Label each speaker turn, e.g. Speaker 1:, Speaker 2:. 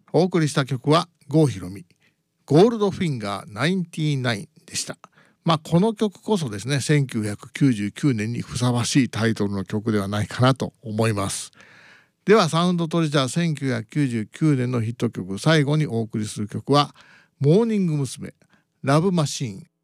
Speaker 1: お送りした曲は郷ひろみゴールドフィンガー99でした。この曲こそですね、1999年にふさわしいタイトルの曲ではないかなと思います。ではサウンドトレジャー1999年のヒット曲最後にお送りする曲はモーニング娘。ラブマシーン